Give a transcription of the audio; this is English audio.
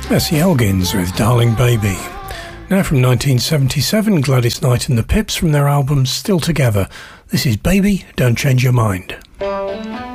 That's the Elgins with Darling Baby. Now from 1977, Gladys Knight and the Pips from their album Still Together. This is Baby, Don't Change Your Mind.